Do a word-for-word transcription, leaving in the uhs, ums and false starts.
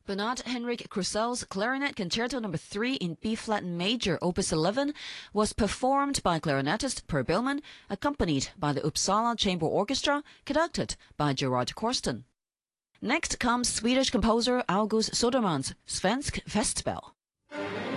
Bernard Henrik Krusell's Clarinet Concerto Number three in B-flat major, Opus eleven, was performed by clarinetist Per Billman, accompanied by the Uppsala Chamber Orchestra, conducted by Gerard Korsten. Next comes Swedish composer August Söderman's Svensk Festspel.